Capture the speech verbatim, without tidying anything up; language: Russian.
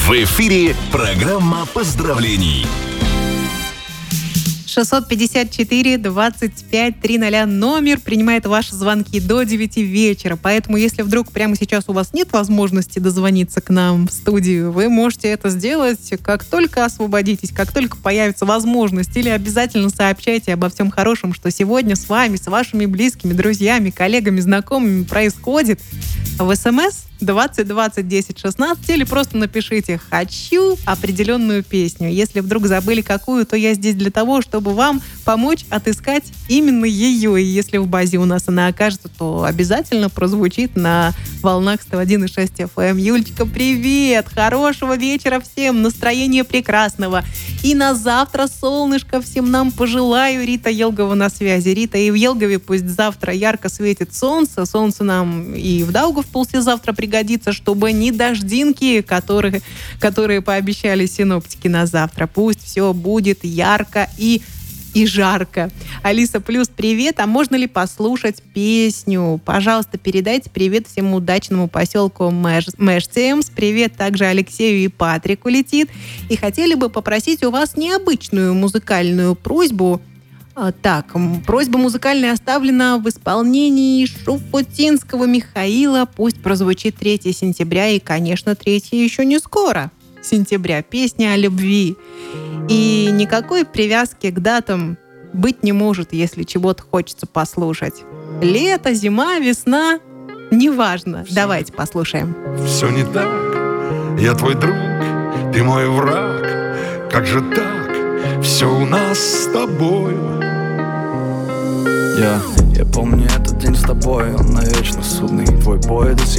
В эфире программа поздравлений. шестьсот пятьдесят четыре двадцать пять триста номер принимает ваши звонки до девяти вечера. Поэтому, если вдруг прямо сейчас у вас нет возможности дозвониться к нам в студию, вы можете это сделать, как только освободитесь, как только появится возможность. Или обязательно сообщайте обо всем хорошем, что сегодня с вами, с вашими близкими, друзьями, коллегами, знакомыми происходит. В СМС двадцать двадцать десять шестнадцать или просто напишите «Хочу определенную песню». Если вдруг забыли какую, то я здесь для того, чтобы вам помочь отыскать именно ее. И если в базе у нас она окажется, то обязательно прозвучит на волнах сто один и шесть эф эм. Юлечка, привет! Хорошего вечера всем! Настроения прекрасного! И на завтра солнышко всем нам пожелаю. Рита Елгова на связи. Рита, и в Елгове пусть завтра ярко светит солнце. Солнце нам и в Даугавпилсе завтра пригодится, чтобы не дождинки, которые, которые пообещали синоптики на завтра. Пусть все будет ярко и и жарко. Алиса Плюс, привет. А можно ли послушать песню? Пожалуйста, передайте привет всему удачному поселку Мэштемс. Привет также Алексею и Патрику летит. И хотели бы попросить у вас необычную музыкальную просьбу. Так, просьба музыкальная оставлена в исполнении Шуфутинского Михаила. Пусть прозвучит третьего сентября, и, конечно, третьего еще не скоро. Сентября. Песня о любви. И никакой привязки к датам быть не может, если чего-то хочется послушать. Лето, зима, весна, неважно. Все. Давайте послушаем. Все не так, я твой друг, ты мой враг. Как же так, все у нас с тобою. Я, я помню этот день с тобой, он навечно судный. Твой бой до сих